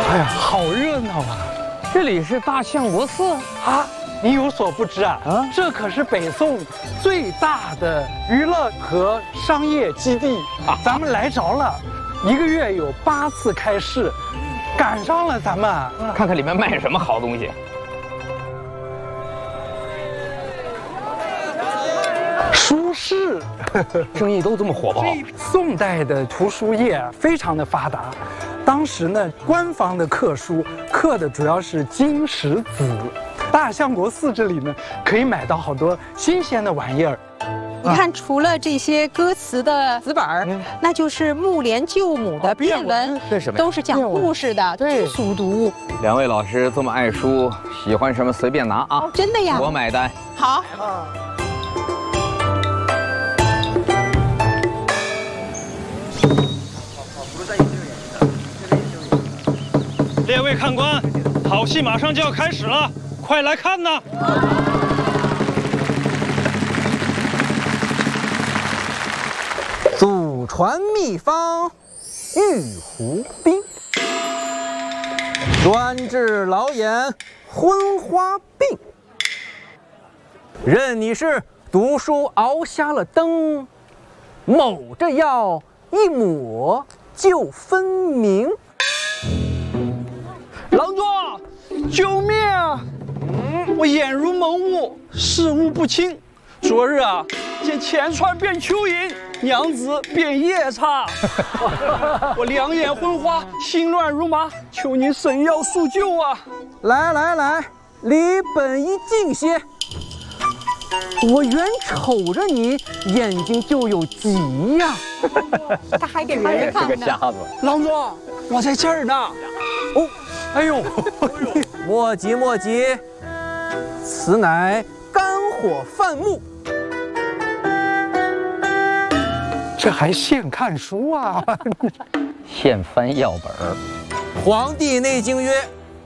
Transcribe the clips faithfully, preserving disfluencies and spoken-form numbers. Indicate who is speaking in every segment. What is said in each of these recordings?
Speaker 1: 哎呀，好热闹啊！
Speaker 2: 这里是大相国寺
Speaker 1: 啊，你有所不知啊，啊，这可是北宋最大的娱乐和商业基地啊！咱们来着了，一个月有八次开市，赶上了咱们。
Speaker 2: 看看里面卖什么好东西。
Speaker 1: 书市，
Speaker 2: 生意都这么火爆。
Speaker 1: 宋代的图书业非常的发达，当时呢，官方的刻书刻的主要是经史子。大相国寺这里呢，可以买到好多新鲜的玩意儿。
Speaker 3: 你看，除了这些歌词的词本儿，嗯、那就是木莲救母的辩文，
Speaker 2: 这什么？
Speaker 3: 都是讲故事的，对，速读。
Speaker 2: 两位老师这么爱书，喜欢什么随便拿啊！
Speaker 3: 哦、真的呀，
Speaker 2: 我买单。
Speaker 3: 好。
Speaker 4: 列位看官，好戏马上就要开始了，快来看呐！
Speaker 5: 祖传秘方，玉壶冰，专治老眼昏花病。任你是读书熬瞎了灯，某这药一抹就分明。
Speaker 4: 郎中，救命啊！嗯，我眼如蒙雾，视物不清。昨日啊，见前川变蚯蚓，娘子变夜叉，我两眼昏花，心乱如麻，求您神药速救啊！
Speaker 5: 来来来，离本医近些。我原瞅着你眼睛就有疾呀、
Speaker 3: 啊，他还给别人看呢。
Speaker 2: 是个瞎子。
Speaker 4: 郎中，我在这儿呢。
Speaker 5: 哦。
Speaker 1: 哎呦，
Speaker 5: 莫急莫急，此乃肝火犯目。
Speaker 1: 这还现看书啊？
Speaker 2: 现翻药本儿。
Speaker 5: 《黄帝内经》曰：“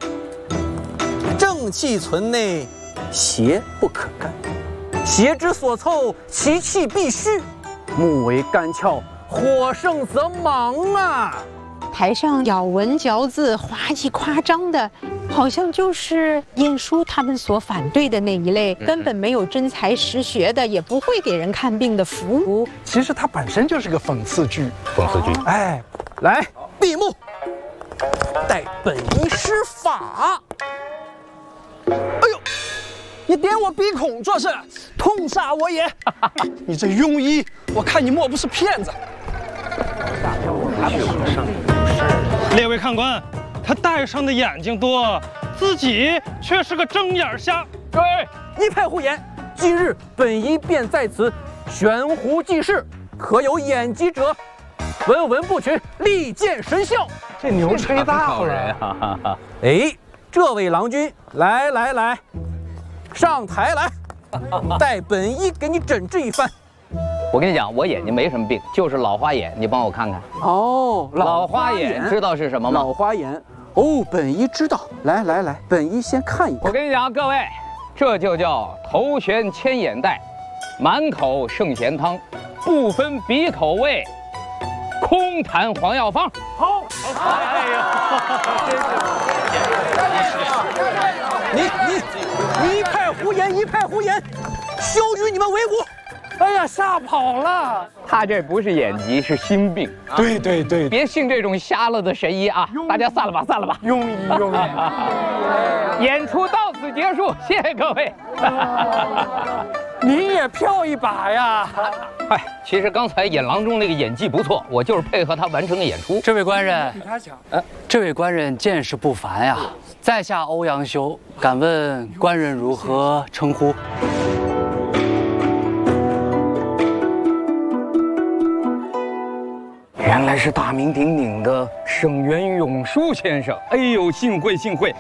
Speaker 5: 正气存内，邪不可干。邪之所凑，其气必虚。目为干窍，火盛则忙啊。”
Speaker 3: 台上咬文嚼字、滑稽夸张的，好像就是晏殊他们所反对的那一类，根本没有真才实学的，也不会给人看病的服务。
Speaker 1: 其实它本身就是个讽刺剧。
Speaker 2: 讽刺剧。
Speaker 5: 哎，来闭目，待本医施法。
Speaker 4: 哎呦，你点我鼻孔做甚？痛杀我也！你这庸医，我看你莫不是骗子。列位看官，他戴上的眼睛多，自己却是个睁眼瞎。
Speaker 5: 对，一派胡言！今日本医便在此悬壶济世，可有眼疾者，闻闻不取，立见神效。
Speaker 1: 这牛吹大了！
Speaker 5: 啊、哎，这位郎君，来来来，上台来，待本医给你诊治一番。
Speaker 2: 我跟你讲，我眼睛没什么病，就是老花眼，你帮我看看。
Speaker 5: 哦，
Speaker 2: 老花眼知道是什么吗？
Speaker 5: 老花眼，哦，本医知道。来来来，本医先看一看。
Speaker 2: 我跟你讲，各位，这就叫头悬千眼袋，满口圣贤汤，不分鼻口味，空谈黄药方。
Speaker 4: 好，哎呀，
Speaker 5: 你你你一派胡言，一派胡言，休与你们为伍。
Speaker 1: 哎呀，吓跑了！
Speaker 2: 他这不是眼疾，是心病。
Speaker 1: 对对对，
Speaker 2: 别信这种瞎了的神医啊！大家散了吧，散了吧。
Speaker 1: 庸医庸医。
Speaker 2: 演出到此结束，谢谢各位。
Speaker 1: 您也票一把呀！
Speaker 2: 哎，其实刚才演郎中那个演技不错，我就是配合他完成的演出。
Speaker 6: 这位官人，
Speaker 1: 比他强。
Speaker 6: 呃，这位官人见识不凡呀。在下欧阳修，敢问官人如何称呼？
Speaker 2: 原来是大名鼎鼎的沈园永叔先生。哎呦，幸会幸会。